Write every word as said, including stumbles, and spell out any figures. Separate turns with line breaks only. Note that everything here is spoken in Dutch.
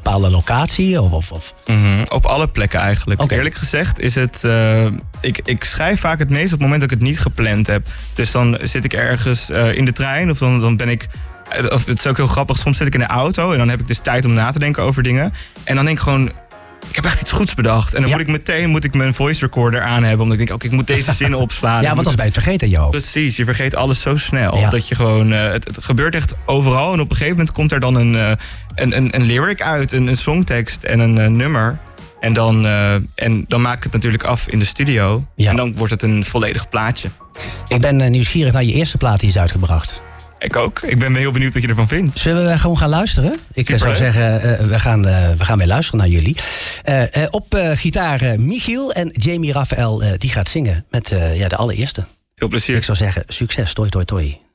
bepaalde locatie? Of, of, of?
Mm-hmm. Op alle plekken eigenlijk.
Okay.
Eerlijk gezegd is het... Uh, ik, ik schrijf vaak het meest op het moment dat ik het niet gepland heb. Dus dan zit ik ergens uh, in de trein of dan, dan ben ik... Of het is ook heel grappig, soms zit ik in de auto en dan heb ik dus tijd om na te denken over dingen. En dan denk ik gewoon, ik heb echt iets goeds bedacht. En dan ja. moet ik meteen moet ik mijn voice recorder aan hebben. Omdat ik denk, oké, okay, ik moet deze zin opslaan.
Ja, want als bij het vergeten, joh.
Precies, je vergeet alles zo snel.
Ja.
Dat je gewoon, uh, het, het gebeurt echt overal. En op een gegeven moment komt er dan een, uh, een, een, een lyric uit, een, een songtekst en een uh, nummer. En dan, uh, en dan maak ik het natuurlijk af in de studio. Ja. En dan wordt het een volledig plaatje.
Ik ben uh, nieuwsgierig naar je eerste plaat die is uitgebracht.
Ik ook. Ik ben heel benieuwd wat je ervan vindt.
Zullen we gewoon gaan luisteren? Ik
Super,
zou
hè?
zeggen, uh, we, gaan, uh, we gaan weer luisteren naar jullie. Uh, uh, op uh, gitaar uh, Michiel en Jamie Raphael, uh, die gaat zingen met uh, ja, de allereerste.
Veel plezier.
Ik zou zeggen, succes. Toi, toi, toi.